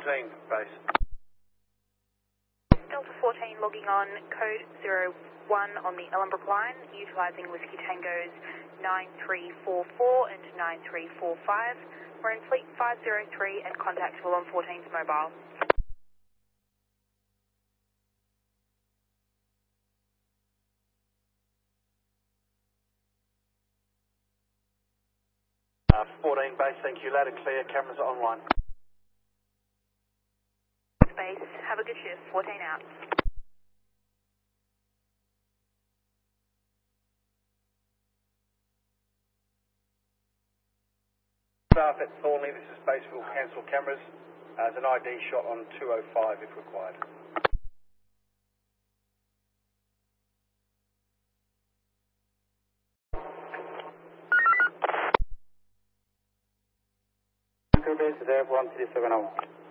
base. Delta 14 logging on code 01 on the Ellenbrook line, utilising Whiskey Tango's 9344 and 9345. We're in fleet 503 and contactable on 14's mobile. Uh, 14 base, thank you. Loud and clear, cameras are online. Base, have a good shift. 14 out. Staff at Thornley, this is base. We'll cancel cameras. There's an ID shot on 205 if required. Base there, 13701.